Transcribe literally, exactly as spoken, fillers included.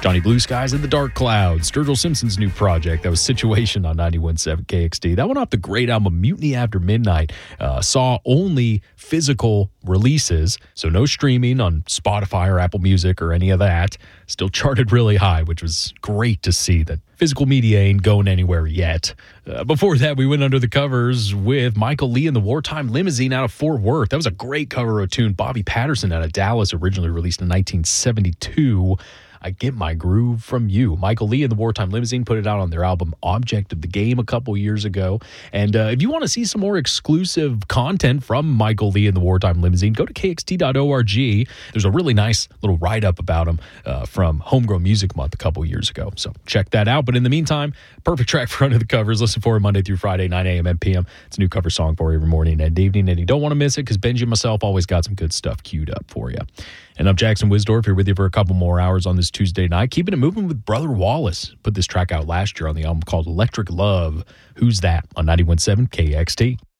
Johnny Blue Skies and the Dark Clouds, Sturgill Simpson's new project. That was Situation on ninety-one point seven K X T. That went off the great album Mutiny After Midnight. Uh, saw only physical releases, so no streaming on Spotify or Apple Music or any of that. Still charted really high, which was great to see that physical media ain't going anywhere yet. Uh, before that, we went under the covers with Michael Lee and the Wartime Limousine out of Fort Worth. That was a great cover of a tune. Bobby Patterson out of Dallas, originally released in nineteen seventy-two. I Get My Groove From You. Michael Lee and the Wartime Limousine put it out on their album Object of the Game a couple years ago. And uh, if you want to see some more exclusive content from Michael Lee and the Wartime Limousine, go to K X T dot org. There's a really nice little write-up about him uh, from Homegrown Music Month a couple years ago. So check that out. But in the meantime, perfect track for Under the Covers. Listen for it Monday through Friday, nine a.m. and p m. It's a new cover song for you every morning and evening. And you don't want to miss it because Benji and myself always got some good stuff queued up for you. And I'm Jackson Wisdorf here with you for a couple more hours on this Tuesday night. Keeping it moving with Brother Wallace. Put this track out last year on the album called Electric Love. Who's That? On ninety-one point seven K X T.